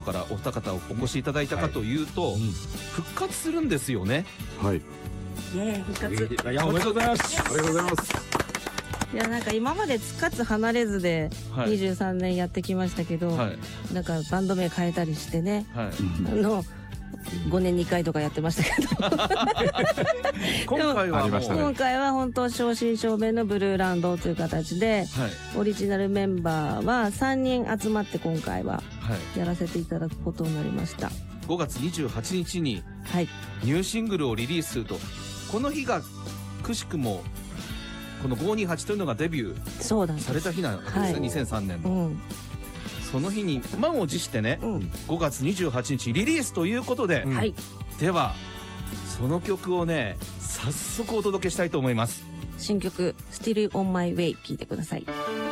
からお二方お越しいただいたかというと、復活するんですよね。 はい。 復活。 いや、おめでとうございます。 ありがとうございます。 いや、なんか今までつかつ離れずで23年やってきましたけど、なんかバンド名変えたりしてね、5年に1回とかやってましたけど今回は本当正真正銘のブルーランドという形で、オリジナルメンバーは3人集まって今回はやらせていただくことになりました。 5月28日にニューシングルをリリースと、この日がくしくもこの528というのがデビューされた日なんですね、2003年の。その日に満を持してね、5月28日リリースということで、ではその曲をね早速お届けしたいと思います。 新曲「Still on My Way」聴いてください。